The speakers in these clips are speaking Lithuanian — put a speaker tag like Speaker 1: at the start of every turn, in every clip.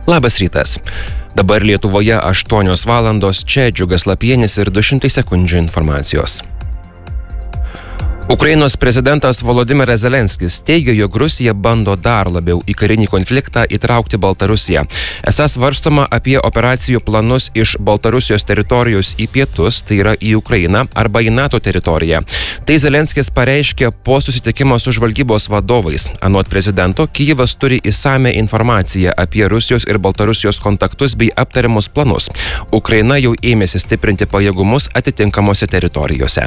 Speaker 1: Labas rytas. Dabar Lietuvoje 8 valandos, čia Džiugas Lapienis ir 200 sekundžių informacijos. Ukrainos prezidentas Volodymyras Zelenskis teigia, jog Rusija bando dar labiau į karinį konfliktą įtraukti Baltarusiją. Esą svarstoma apie operacijų planus iš Baltarusijos teritorijos į pietus, tai yra į Ukrainą arba į NATO teritoriją. Tai Zelenskis pareiškė po susitikimo su žvalgybos vadovais. Anot prezidento, Kijevas turi išsamią informaciją apie Rusijos ir Baltarusijos kontaktus bei aptariamus planus. Ukraina jau ėmėsi stiprinti pajėgumus atitinkamose teritorijose.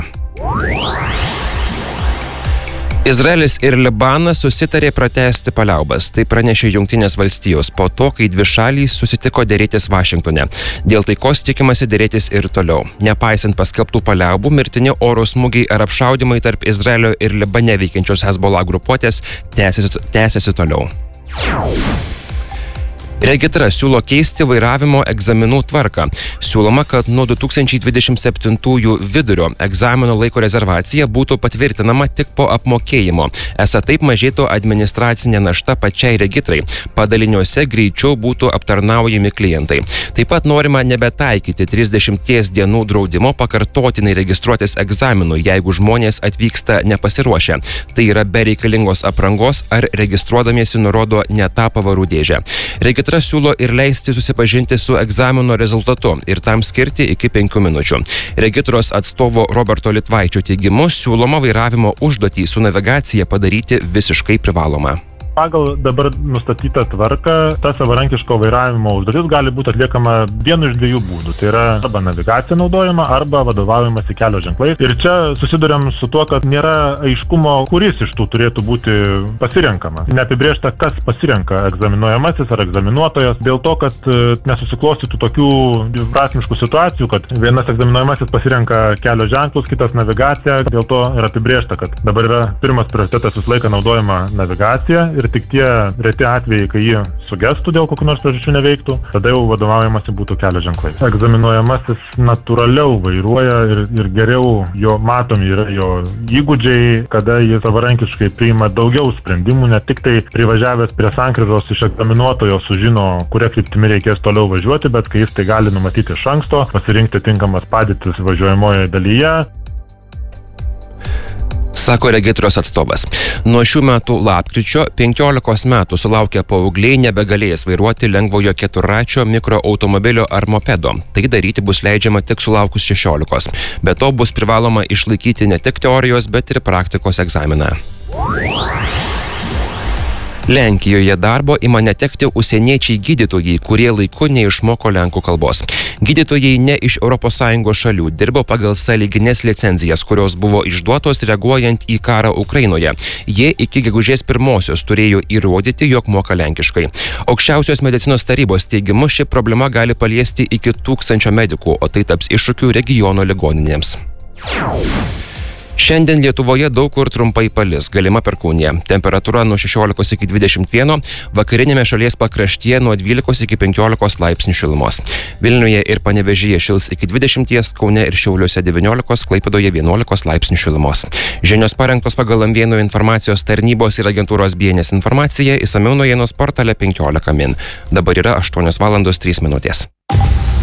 Speaker 1: Izraelis ir Libanas susitarė pratęsti paliaubas. Tai pranešė Jungtinės valstijos po to, kai dvi šalys susitiko dėrėtis Vašingtone. Dėl taikos tikimasi dėrėtis ir toliau. Nepaisant paskelbtų paliaubų, mirtini oro smūgiai ar apšaudymai tarp Izraelio ir Libane veikiančios Hezbollah grupuotės tęsiasi toliau. Regitra siūlo keisti vairavimo egzaminų tvarką. Siūloma, kad nuo 2027 vidurio egzamino laiko rezervacija būtų patvirtinama tik po apmokėjimo. Esą taip mažėtų administracinė našta pačiai regitrai. Padaliniuose greičiau būtų aptarnaujami klientai. Taip pat norima nebetaikyti 30 dienų draudimo pakartotinai registruotis egzaminų, jeigu žmonės atvyksta nepasiruošę. Tai yra be reikalingos aprangos ar registruodamiesi nurodo ne tą pavarų dėžę. Regitra siūlo ir leisti susipažinti su egzamino rezultatu ir tam skirti iki 5 minučių. Regitros atstovo Roberto Litvaičio teigimu siūloma vairavimo užduotį su navigacija padaryti visiškai privalomą.
Speaker 2: Pagal dabar nustatytą tvarką, ta savarankiško vairavimo užduotis gali būti atliekama vienu iš dviejų būdų. Tai yra arba navigacija naudojama, arba vadovavimas į kelio ženklais. Ir čia susiduriam su tuo, kad nėra aiškumo, kuris iš tų turėtų būti pasirenkama. Neapibrėžta, kas pasirenka egzaminuojamasis ar egzaminuotojas, dėl to, kad nesusiklostytų tokių prasmiškų situacijų, kad vienas egzaminuojamasis pasirenka kelio ženklus, kitas navigaciją. Dėl to yra apibrėžta, kad dabar yra pirmas prioritetas visą laiką naudojama navigacija. Ir tik tie reti atvejai, kai jie sugestų dėl kokių nors priežasčių neveiktų, tada jau vadovaujamasi būtų kelio ženklai. Egzaminuojamasis natūraliau vairuoja ir geriau jo matomi yra jo įgūdžiai, kada jis savarankiškai priima daugiau sprendimų, ne tik tai privažiavęs prie sankryžos iš egzaminuotojo sužino, kuria kryptimi reikės toliau važiuoti, bet kai jis tai gali numatyti iš anksto, pasirinkti tinkamas padėtis važiuojamojoje dalyje.
Speaker 1: Sako regitros atstovas. Nuo šių metų lapkričio 15 metų sulaukę paaugliai nebegalės vairuoti lengvojo keturračio mikroautomobilio ar mopedo. Tai daryti bus leidžiama tik sulaukus 16. Be to bus privaloma išlaikyti ne tik teorijos, bet ir praktikos egzaminą. Lenkijoje darbo ima netekti užsieniečiai gydytojai, kurie laiku neišmoko lenkų kalbos. Gydytojai ne iš ES šalių dirbo pagal sąlyginės licenzijas, kurios buvo išduotos reaguojant į karą Ukrainoje. Jie iki gegužės 1 turėjo įrodyti, jog moka lenkiškai. Aukščiausios medicinos tarybos teigimu ši problema gali paliesti iki 1000 medikų, o tai taps iššūkiu regiono ligoninėms. Šiandien Lietuvoje daug kur trumpai palis, galima perkūnija. Temperatūra nuo 16 iki 21, vakarinėme šalies pakraštyje nuo 12 iki 15 laipsnių šilumos. Vilniuje ir Panevėžyje šils iki 20, Kaune ir Šiauliuose 19, Klaipėdoje 11 laipsnių šilumos. Žinios parengtos pagal Amvienų informacijos tarnybos ir agentūros BNS informacija, išsamiau naujienos portale 15 min. Dabar yra 8 valandos 3 minutės.